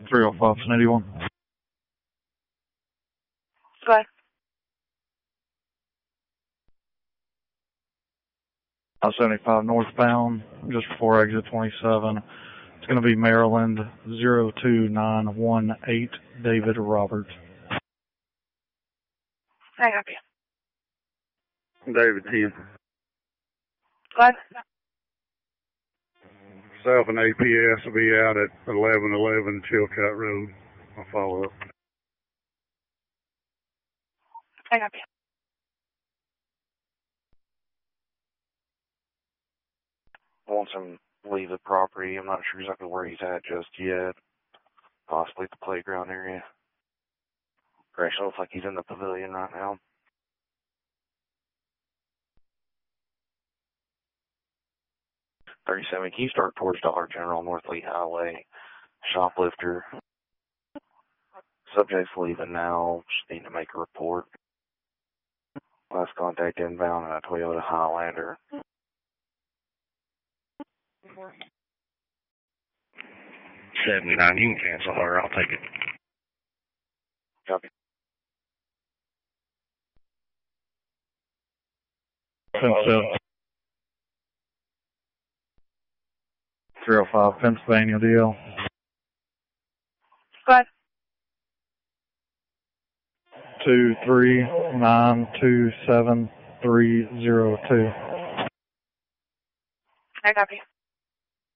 305 81. Go ahead. I-75 northbound, just before exit 27. It's going to be Maryland 02918, David Roberts. I got you. David 10. Go ahead. South and APS will be out at 1111 Chilcott Road. I'll follow up. I got you. Wants him to leave the property. I'm not sure exactly where he's at just yet. Possibly at the playground area. Actually looks like he's in the pavilion right now. .37, can you start towards Dollar General, North Lee Highway? Shoplifter. Subject's leaving now. Just need to make a report. Last contact inbound on a Toyota Highlander. 79, you can cancel her. I'll take it. Copy. 305 Pennsylvania DL. Go ahead. 23927 302. I got you.